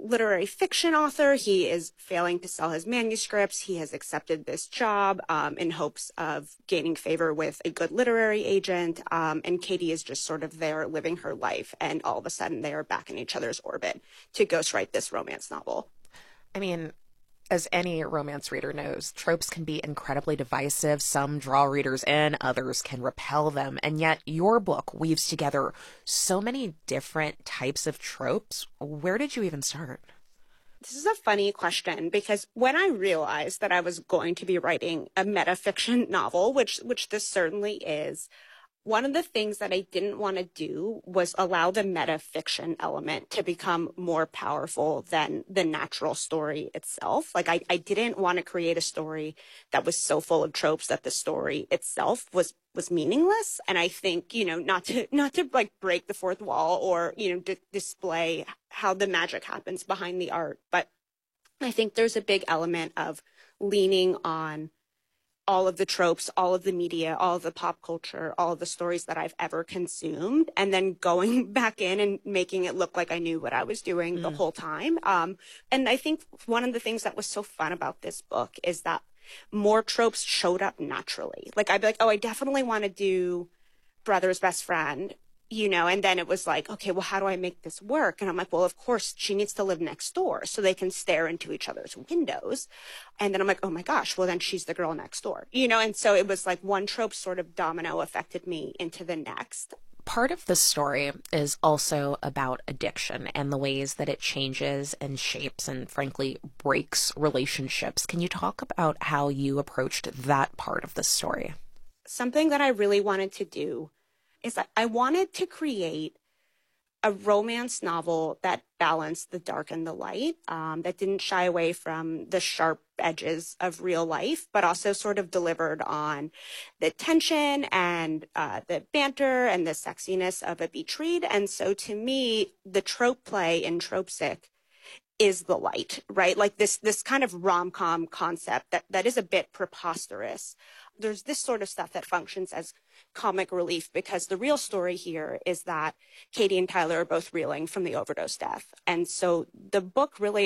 literary fiction author. He is failing to sell his manuscripts. He has accepted this job in hopes of gaining favor with a good literary agent. And Katie is just sort of there living her life. And all of a sudden they are back in each other's orbit to ghostwrite this romance novel. I mean, as any romance reader knows, tropes can be incredibly divisive. Some draw readers in, others can repel them. And yet your book weaves together so many different types of tropes. Where did you even start? This is a funny question because when I realized that I was going to be writing a metafiction novel, which this certainly is, one of the things that I didn't want to do was allow the metafiction element to become more powerful than the natural story itself. Like I didn't want to create a story that was so full of tropes that the story itself was meaningless. And I think, not to like break the fourth wall or, display how the magic happens behind the art. But I think there's a big element of leaning on all of the tropes, all of the media, all of the pop culture, all of the stories that I've ever consumed, and then going back in and making it look like I knew what I was doing the whole time. And I think one of the things that was so fun about this book is that more tropes showed up naturally. Like I'd be like, oh, I definitely want to do brother's best friend, and then it was like, okay, well, how do I make this work? And I'm like, well, of course, she needs to live next door so they can stare into each other's windows. And then I'm like, oh my gosh, well, then she's the girl next door, and so it was like one trope sort of domino affected me into the next. Part of the story is also about addiction and the ways that it changes and shapes and frankly breaks relationships. Can you talk about how you approached that part of the story? Something that I really wanted to do is that I wanted to create a romance novel that balanced the dark and the light, that didn't shy away from the sharp edges of real life, but also sort of delivered on the tension and the banter and the sexiness of a beach read. And so to me, the trope play in Tropesick is the light, right? Like this kind of rom-com concept that is a bit preposterous. There's this sort of stuff that functions as comic relief because the real story here is that Katie and Tyler are both reeling from the overdose death. And so the book really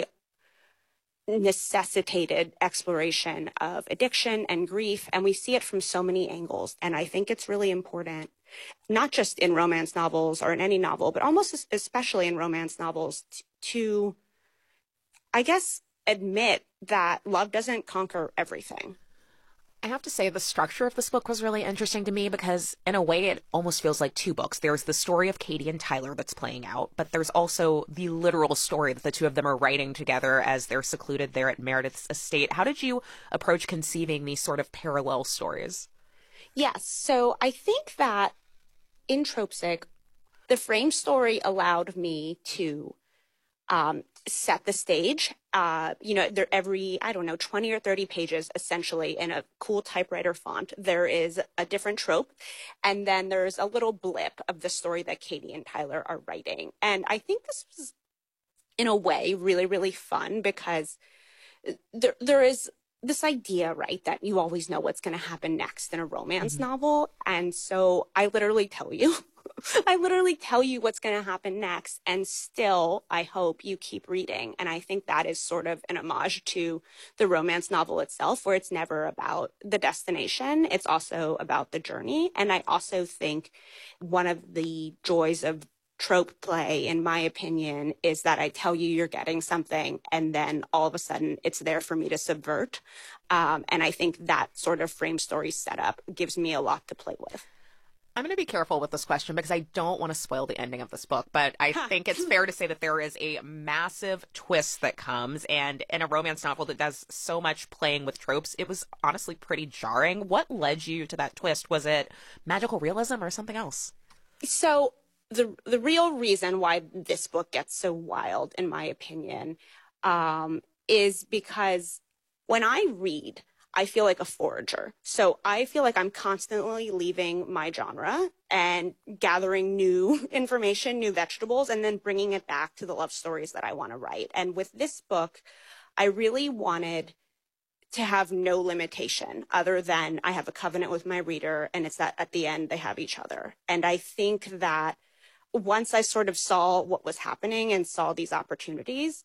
necessitated exploration of addiction and grief, and we see it from so many angles. And I think it's really important, not just in romance novels or in any novel, but almost especially in romance novels, to, I guess, admit that love doesn't conquer everything. I have to say the structure of this book was really interesting to me because in a way it almost feels like two books. There's the story of Katie and Tyler that's playing out, but there's also the literal story that the two of them are writing together as they're secluded there at Meredith's estate. How did you approach conceiving these sort of parallel stories? Yes, so I think that in Tropesick, the frame story allowed me to set the stage. They're every, 20 or 30 pages, essentially, in a cool typewriter font. There is a different trope. And then there's a little blip of the story that Katie and Tyler are writing. And I think this was, in a way, really, really fun because there is this idea, right, that you always know what's going to happen next in a romance novel. And so I literally tell you what's going to happen next. And still, I hope you keep reading. And I think that is sort of an homage to the romance novel itself, where it's never about the destination. It's also about the journey. And I also think one of the joys of trope play, in my opinion, is that I tell you you're getting something and then all of a sudden it's there for me to subvert. And I think that sort of frame story setup gives me a lot to play with. I'm going to be careful with this question because I don't want to spoil the ending of this book, but I think it's fair to say that there is a massive twist that comes, and in a romance novel that does so much playing with tropes, it was honestly pretty jarring. What led you to that twist? Was it magical realism or something else? So the real reason why this book gets so wild, in my opinion, is because when I read, I feel like a forager. So I feel like I'm constantly leaving my genre and gathering new information, new vegetables, and then bringing it back to the love stories that I want to write. And with this book, I really wanted to have no limitation other than I have a covenant with my reader, and it's that at the end they have each other. And I think that once I sort of saw what was happening and saw these opportunities,